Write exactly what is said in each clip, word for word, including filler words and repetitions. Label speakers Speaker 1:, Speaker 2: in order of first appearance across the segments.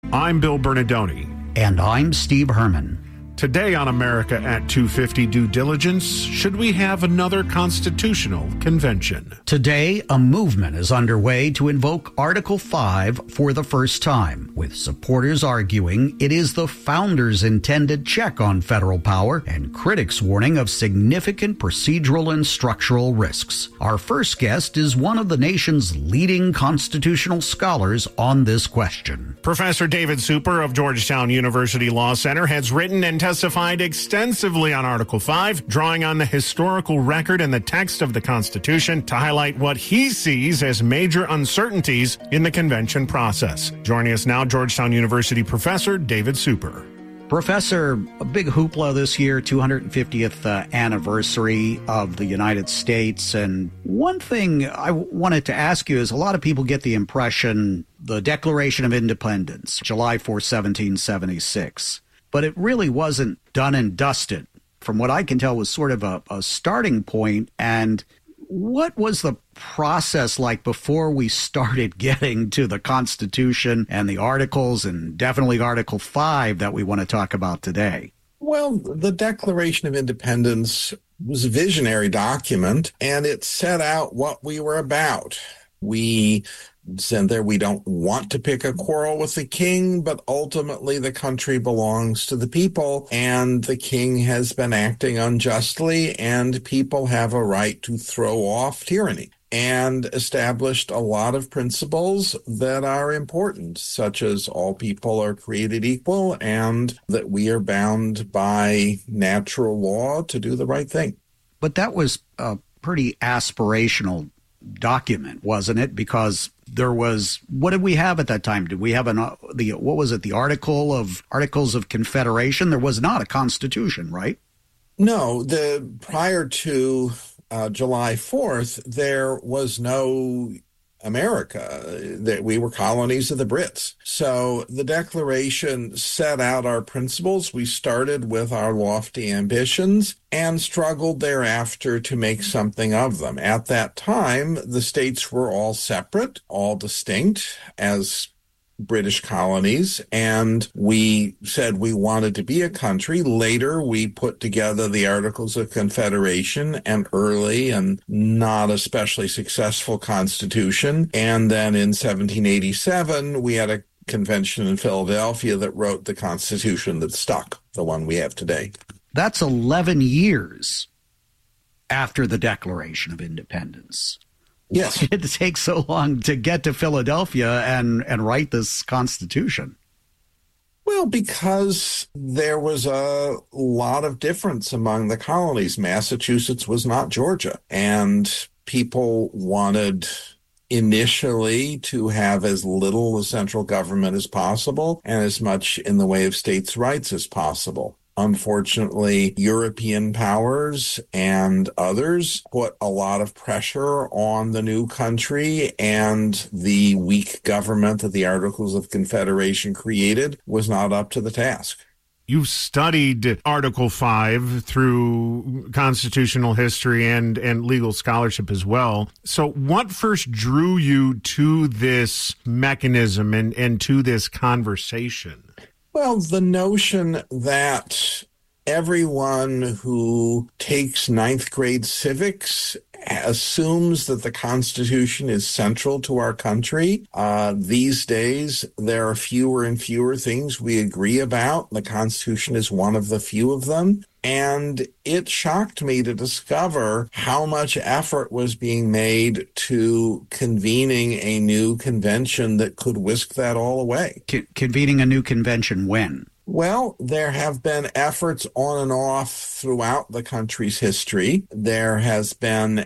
Speaker 1: I'm Bill Bernardoni.
Speaker 2: And I'm Steve Herman.
Speaker 1: Today on America at two fifty Due Diligence, should we have another constitutional convention?
Speaker 2: Today, a movement is underway to invoke Article five for the first time, with supporters arguing it is the founders' intended check on federal power and critics warning of significant procedural and structural risks. Our first guest is one of the nation's leading constitutional scholars on this question.
Speaker 1: Professor David Super of Georgetown University Law Center has written and testified extensively on Article five, drawing on the historical record and the text of the Constitution to highlight what he sees as major uncertainties in the convention process. Joining us now, Georgetown University professor David Super.
Speaker 2: Professor, a big hoopla this year, two hundred fiftieth uh, anniversary of the United States. And one thing I w- wanted to ask you is a lot of people get the impression the Declaration of Independence, July fourth, seventeen seventy-six, but it really wasn't done and dusted. From what I can tell, was sort of a, a starting point. And what was the process like before we started getting to the Constitution and the articles, and definitely Article five that we want to talk about today?
Speaker 3: Well, the Declaration of Independence was a visionary document, and it set out what we were about. We said there we don't want to pick a quarrel with the king, but ultimately the country belongs to the people, and the king has been acting unjustly, and people have a right to throw off tyranny, and established a lot of principles that are important, such as all people are created equal and that we are bound by natural law to do the right thing.
Speaker 2: But that was a pretty aspirational document, wasn't it? Because there was, what did we have at that time? Did we have an, uh, the, what was it, the Article of, Articles of Confederation? There was not a constitution, right?
Speaker 3: No, the prior to uh, July fourth, there was no America. That we were colonies of the Brits. So the Declaration set out our principles. We started with our lofty ambitions and struggled thereafter to make something of them. At that time, the states were all separate, all distinct as British colonies, and we said we wanted to be a country. Later, we put together the Articles of Confederation, an early and not especially successful constitution. And then in seventeen eighty-seven, we had a convention in Philadelphia that wrote the Constitution that stuck, the one we have today.
Speaker 2: That's eleven years after the Declaration of Independence.
Speaker 3: Yes.
Speaker 2: Why did it take so long to get to Philadelphia and, and write this Constitution?
Speaker 3: Well, because there was a lot of difference among the colonies. Massachusetts was not Georgia, and people wanted initially to have as little of central government as possible and as much in the way of states' rights as possible. Unfortunately, European powers and others put a lot of pressure on the new country, and the weak government that the Articles of Confederation created was not up to the task.
Speaker 1: You've studied Article five through constitutional history and, and legal scholarship as well. So what first drew you to this mechanism and, and to this conversation?
Speaker 3: Well, the notion that everyone who takes ninth grade civics assumes that the Constitution is central to our country. Uh, these days, there are fewer and fewer things we agree about. The Constitution is one of the few of them. And it shocked me to discover how much effort was being made to convening a new convention that could whisk that all away.
Speaker 2: Con- convening a new convention when?
Speaker 3: Well, there have been efforts on and off throughout the country's history. There has been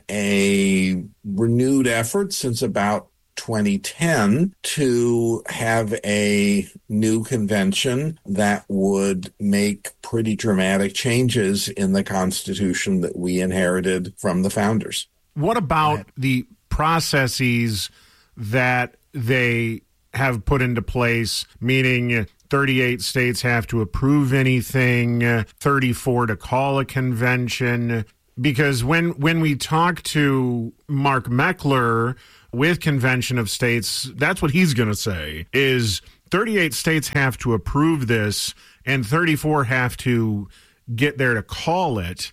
Speaker 3: a renewed effort since about twenty ten to have a new convention that would make pretty dramatic changes in the Constitution that we inherited from the founders.
Speaker 1: What about the processes that they have put into place, meaning thirty-eight states have to approve anything, thirty-four to call a convention? Because when when we talk to Mark Meckler with Convention of States, that's what he's going to say is thirty-eight states have to approve this, and thirty-four have to get there to call it.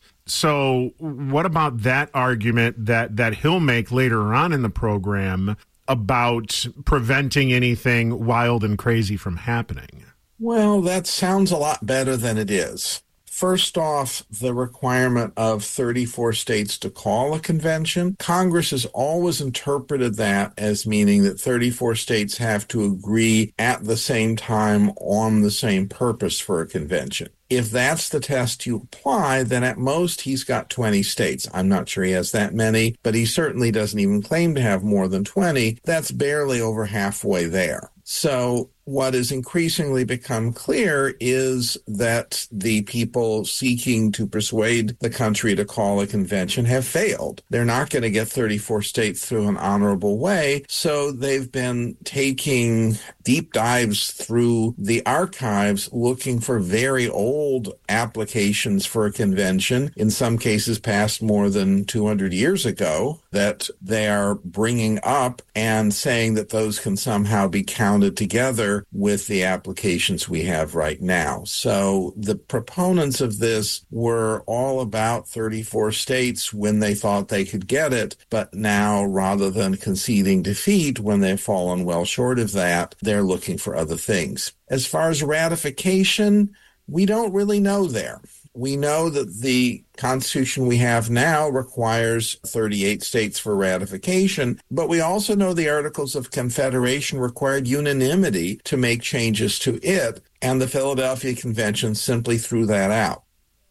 Speaker 1: So what about that argument that, that he'll make later on in the program about preventing anything wild and crazy from happening?
Speaker 3: Well, that sounds a lot better than it is. First off, the requirement of thirty-four states to call a convention. Congress has always interpreted that as meaning that thirty-four states have to agree at the same time on the same purpose for a convention. If that's the test you apply, then at most he's got twenty states. I'm not sure he has that many, but he certainly doesn't even claim to have more than twenty. That's barely over halfway there. So what has increasingly become clear is that the people seeking to persuade the country to call a convention have failed. They're not going to get thirty-four states through an honorable way, so they've been taking deep dives through the archives looking for very old applications for a convention, in some cases passed more than two hundred years ago, that they are bringing up and saying that those can somehow be counted together with the applications we have right now. So the proponents of this were all about thirty-four states when they thought they could get it, but now, rather than conceding defeat when they've fallen well short of that, they're looking for other things. As far as ratification, we don't really know there. We know that the Constitution we have now requires thirty-eight states for ratification, but we also know the Articles of Confederation required unanimity to make changes to it, and the Philadelphia Convention simply threw that out.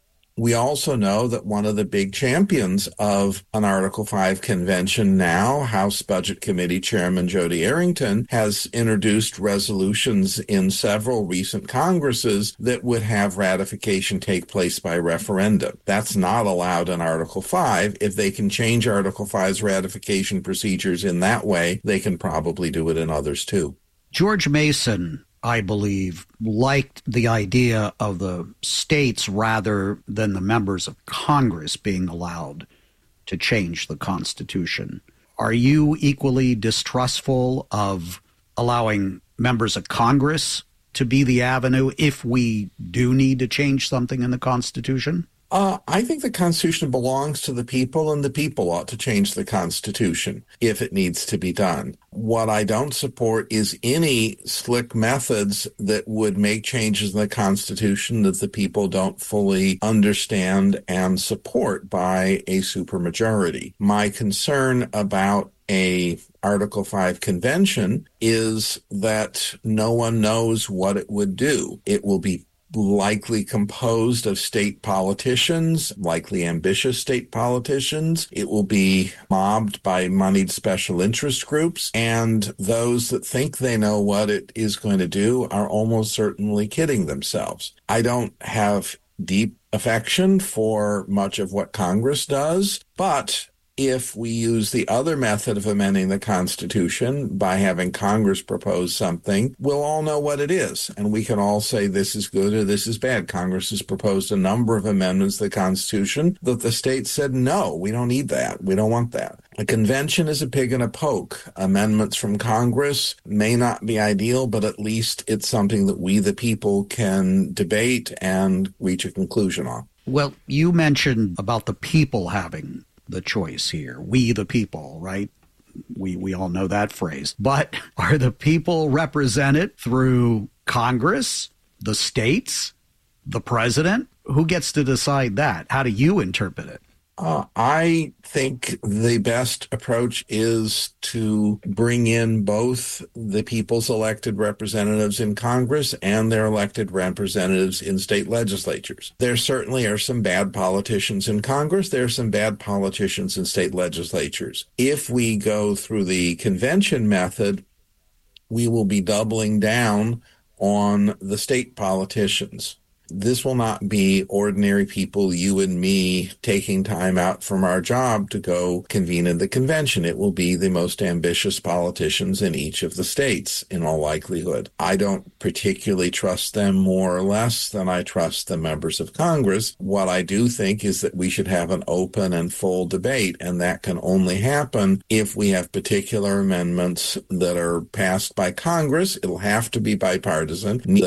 Speaker 3: We also know that one of the big champions of an Article five convention now, House Budget Committee Chairman Jody Arrington, has introduced resolutions in several recent Congresses that would have ratification take place by referendum. That's not allowed in Article five. If they can change Article five's ratification procedures in that way, they can probably do it in others too.
Speaker 2: George Mason, I believe, liked the idea of the states rather than the members of Congress being allowed to change the Constitution. Are you equally distrustful of allowing members of Congress to be the avenue if we do need to change something in the Constitution?
Speaker 3: Uh, I think the Constitution belongs to the people, and the people ought to change the Constitution if it needs to be done. What I don't support is any slick methods that would make changes in the Constitution that the people don't fully understand and support by a supermajority. My concern about a Article five convention is that no one knows what it would do. It will be likely composed of state politicians, likely ambitious state politicians. It will be mobbed by moneyed special interest groups, and those that think they know what it is going to do are almost certainly kidding themselves. I don't have deep affection for much of what Congress does, but if we use the other method of amending the Constitution by having Congress propose something, we'll all know what it is. And we can all say this is good or this is bad. Congress has proposed a number of amendments to the Constitution that the states said, no, we don't need that. We don't want that. A convention is a pig in a poke. Amendments from Congress may not be ideal, but at least it's something that we, the people, can debate and reach a conclusion on.
Speaker 2: Well, you mentioned about the people having the choice here. We the people, right? We we all know that phrase. But are the people represented through Congress, the states, the president? Who gets to decide that? How do you interpret it?
Speaker 3: Uh, I think the best approach is to bring in both the people's elected representatives in Congress and their elected representatives in state legislatures. There certainly are some bad politicians in Congress. There are some bad politicians in state legislatures. If we go through the convention method, we will be doubling down on the state politicians. this will not be ordinary people, you and me, taking time out from our job to go convene in the convention. It will be the most ambitious politicians in each of the states, in all likelihood. I don't particularly trust them more or less than I trust the members of Congress. What I do think is that we should have an open and full debate, and that can only happen if we have particular amendments that are passed by Congress. It'll have to be bipartisan. The